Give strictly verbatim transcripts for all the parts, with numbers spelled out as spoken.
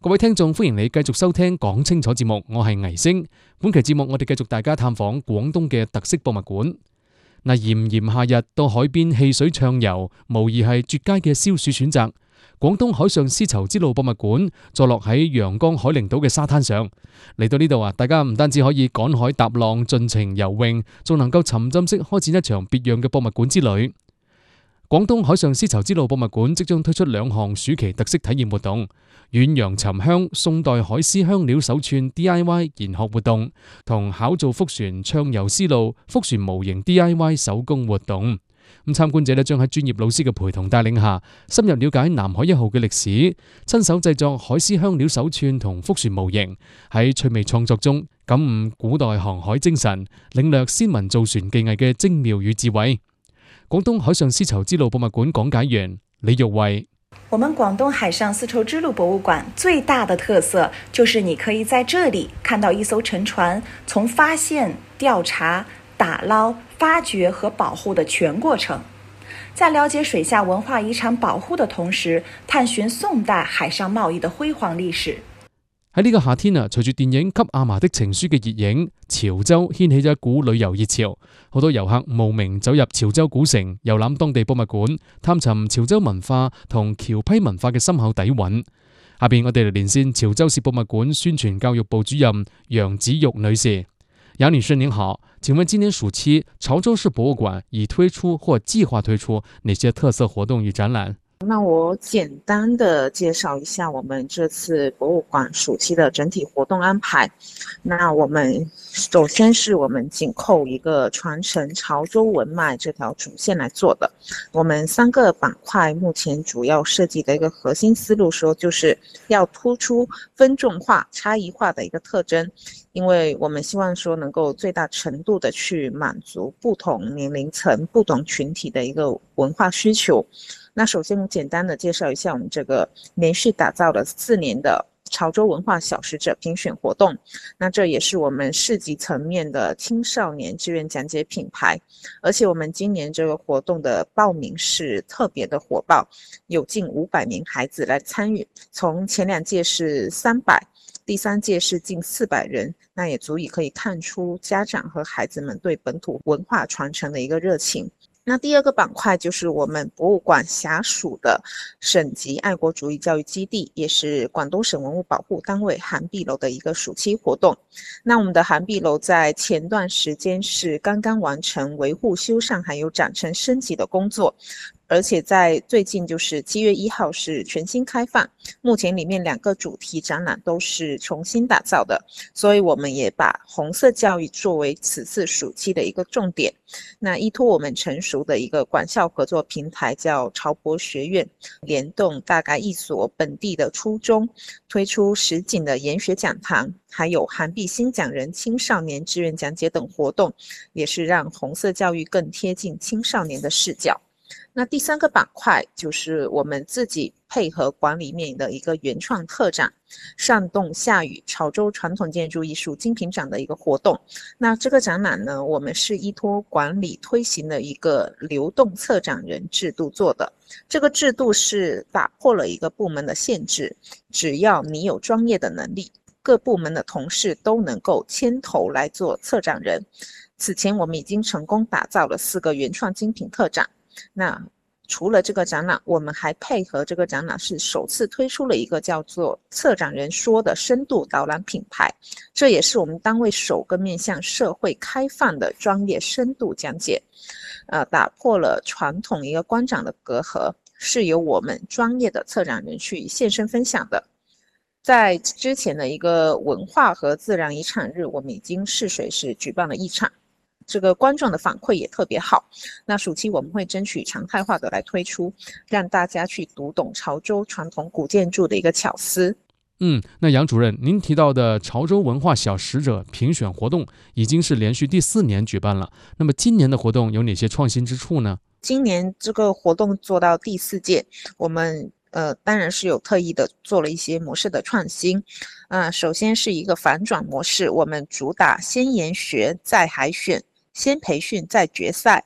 各位聽眾，歡迎你繼續收聽講清楚節目，我係倪星。本期節目我哋繼續大家探訪廣東嘅特色博物館。嗱，炎炎夏日到海邊戲水暢遊，無疑係絕佳嘅消暑選擇。廣東海上絲綢之路博物館坐落喺陽江海陵島嘅沙灘上，嚟到呢度啊，大家唔單止可以趕海踏浪、盡情游泳，仲能夠沉浸式開展一場別樣嘅博物館之旅。廣東海上絲綢之路博物館即將推出兩項暑期特色體驗活動：遠洋沉香宋代海絲香料手串 D I Y 研學活動，同考造福船暢遊絲路福船模型 D I Y 手工活動。咁參觀者咧將喺專業老師嘅陪同帶領下，深入了解南海一號嘅歷史，親手製作海絲香料手串同福船模型，喺趣味創作中感悟古代航海精神，領略先民造船技藝嘅精妙與智慧。廣東海上絲綢之路博物館講解員李玉慧： 我們廣東海上絲綢之路博物館最大的特色就是你可以在這裡看到一艘沉船從發現、調查、打撈、發掘和保護的全過程，在了解水下文化遺產保護的同時，探尋宋代海上貿易的輝煌歷史。 喺呢個夏天啊，隨住電影《給阿嫲的情書》嘅熱映，潮州掀起咗一股旅遊熱潮，好多遊客慕名走入潮州古城，遊覽當地博物館，探尋潮州文化同僑批文化嘅深厚底蘊。下邊我哋嚟連線潮州市博物館宣傳教育部主任楊子玉女士。楊女士您好，請問今年暑期潮州市博物館已推出或計劃推出哪些特色活動與展覽？ 那我簡單的介紹一下我們這次博物館暑期的整體活動安排。那我們首先是我們緊扣一個傳承潮州文脈這條主線來做的。我們三個板塊目前主要設計的一個核心思路說，就是要突出分眾化、差異化的一個特徵，因為我們希望說能夠最大程度的去滿足不同年齡層、不同群體的一個文化需求。那首先我簡單的介紹一下我們這個連續打造了四年的潮州文化小使者評選活動，那這也是我們市級層面的青少年志願講解品牌，而且我們今年這個活動的報名是特別的火爆，有近五百名孩子來參與，從前兩屆是三百，第三屆是近四百人，那也足以可以看出家長和孩子們對本土文化傳承的一個熱情。那第二個板塊就是我們博物館轄屬的省級愛國主義教育基地，也是廣東省文物保護單位涵碧樓的一個暑期活動。那我們的涵碧樓在前段時間是剛剛完成維護修繕還有展陳升級的工作，而且在最近就是七月一號是全新開放，目前裡面兩個主題展覽都是重新打造的，所以我們也把紅色教育作為此次暑期的一個重點。那依托我們成熟的一個管校合作平台叫潮博學院，聯動大概一所本地的初中，推出實景的研學講堂，還有涵碧新講人青少年志願講解等活動，也是讓紅色教育更貼近青少年的視角。那第三個板塊就是我們自己配合館裡面的一個原創特展，上凍下雨潮州傳統建築藝術精品展的一個活動。那這個展覽呢，我們是依托館裡推行的一個流動策展人制度做的。這個制度是打破了一個部門的限制，只要你有專業的能力，各部門的同事都能夠牽頭來做策展人。此前我們已經成功打造了四個原創精品特展。那除了這個展覽，我們還配合這個展覽是首次推出了一個叫做策展人說的深度導覽品牌，這也是我們單位首個面向社會開放的專業深度講解，呃，打破了傳統一個觀展的隔閡，是由我們專業的策展人去現身分享的。在之前的一個文化和自然遺產日，我們已經試水是舉辦了一場，這個觀眾的反饋也特別好。那暑期我們會爭取常態化的來推出，讓大家去讀懂潮州傳統古建築的一個巧思。 嗯，那楊主任，您提到的潮州文化小使者評選活動已經是連續第四年舉辦了，那麼今年的活動有哪些創新之處呢？ 今年這個活動做到第四屆，我們呃當然是有特意的做了一些模式的創新。呃，首先是一個反轉模式，我們主打先研學再海選，先培訓再決賽。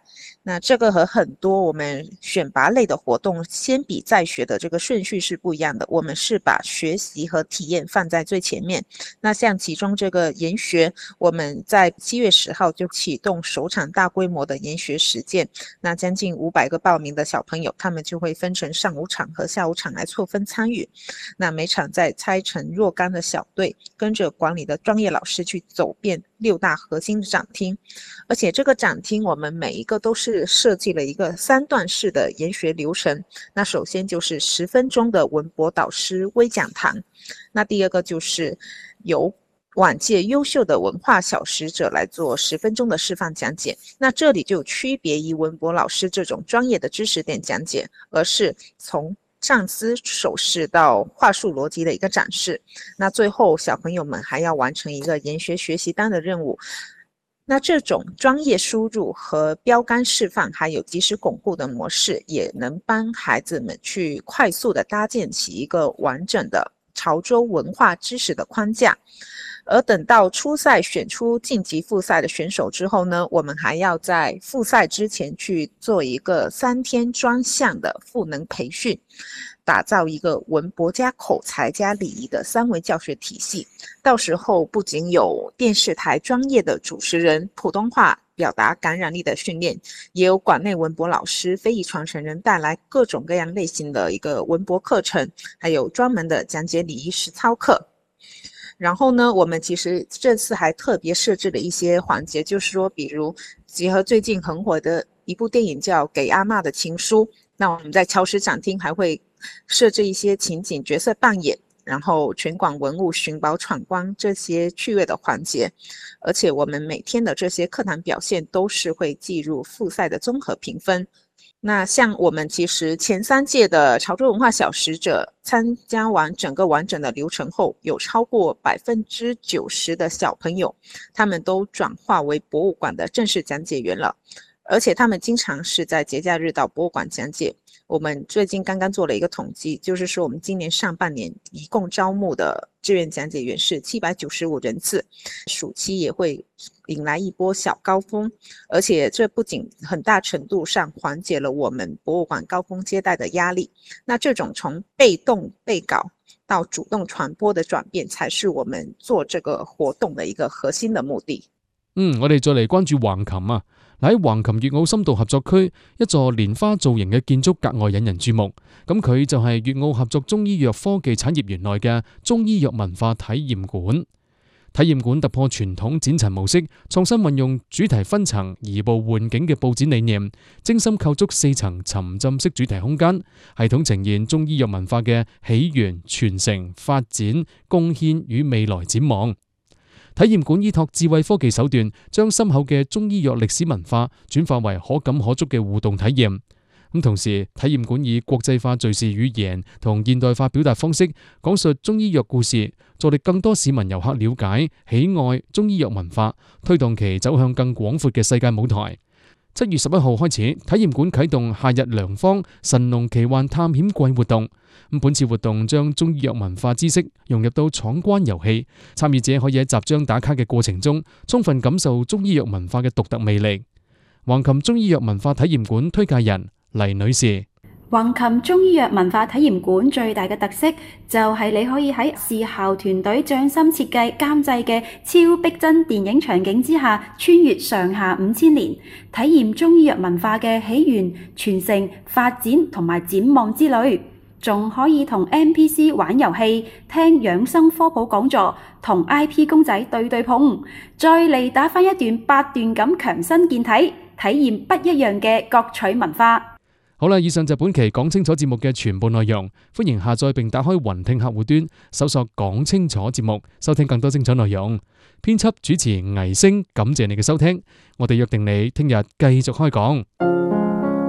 那这个和很多我们选拔类的活动先比再学的这个顺序是不一样的，我们是把学习和体验放在最前面。那像其中这个研学，我们在七月十号就启动首场大规模的研学实践，那将近五百个报名的小朋友，他们就会分成上午场和下午场来错分参与。那每场再拆成若干的小队，跟着管理的专业老师去走遍六大核心的展厅，而且这个展厅我们每一个都是设计了一个三段式的研学流程。那首先就是十分钟的文博导师微讲堂，那第二个就是由往届优秀的文化小使者来做十分钟的示范讲解。那这里就有区别于文博老师这种专业的知识点讲解，而是从站姿手势到话术逻辑的一个展示。那最后小朋友们还要完成一个研学学习单的任务。那这种专业输入和标杆示范还有及时巩固的模式，也能帮孩子们去快速的搭建起一个完整的潮州文化知识的框架。而等到初赛选出晋级复赛的选手之后呢，我们还要在复赛之前去做一个三天专项的赋能培训，打造一个文博加口才加礼仪的三维教学体系。到时候不仅有电视台专业的主持人普通话表达感染力的训练，也有馆内文博老师非遗传承人带来各种各样类型的一个文博课程，还有专门的讲解礼仪实操课。然后呢，我们其实这次还特别设置了一些环节，就是说比如结合最近很火的一部电影叫《给阿嬷的情书》，那我们在超市展厅还会设置一些情景角色扮演，然后全馆文物寻宝闯关这些趣味的环节。而且我们每天的这些课堂表现都是会计入复赛的综合评分。那像我们其实前三届的潮州文化小使者参加完整个完整的流程后，有超过百分之九十的小朋友，他们都转化为博物馆的正式讲解员了，而且他们经常是在节假日到博物馆讲解。我们最近刚刚做了一个统计，就是说我们今年上半年一共招募的志愿讲解员是七百九十五人次，暑期也会引来一波小高峰，而且这不仅很大程度上缓解了我们博物馆高峰接待的压力，那这种从被动备稿到主动传播的转变，才是我们做这個活動的一個核心的目的。 嗯，我哋再嚟關注橫琴啊。喺橫琴粵澳深度合作區，一座蓮花造型嘅建築格外引人注目。咁佢就係粵澳合作中醫藥科技產業園內嘅中醫藥文化體驗館。體驗館突破傳統展陳模式，創新運用主題分層、移步換景嘅佈展理念，精心構築四層沉浸式主題空間，系統呈現中醫藥文化嘅起源、傳承、發展、貢獻與未來展望。體驗館依託智慧科技手段，將深厚嘅中醫藥歷史文化轉化為可感可觸嘅互動體驗。咁同時，體驗館以國際化敘事語言同現代化表達方式，講述中醫藥故事，助力更多市民遊客了解、喜愛中醫藥文化，推動其走向更廣闊嘅世界舞台。七月十一號開始，體驗館啟動夏日良方神農奇幻探險季活動。咁本次活動將中醫藥文化知識融入到闖關遊戲，參與者可以喺集章打卡嘅過程中，充分感受中醫藥文化嘅獨特魅力。橫琴中醫藥文化體驗館推介人黎女士。 橫琴中醫藥文化體驗館最大嘅特色就係你可以喺視效團隊匠心設計監製嘅超逼真電影場景之下，穿越上下五千年，體驗中醫藥文化嘅起源、傳承、發展同埋展望之旅。仲可以同 N P C 玩遊戲、聽養生科普講座、同 I P 公仔對對碰，再嚟打返一段八段咁強身健體，體驗不一樣嘅各取文化。 好啦，以上就本期講清楚節目嘅全部內容，歡迎下載並打開雲聽客戶端，搜索講清楚節目，收聽更多精彩內容。編輯主持倪星，感謝你嘅收聽，我哋約定你聽日繼續開講。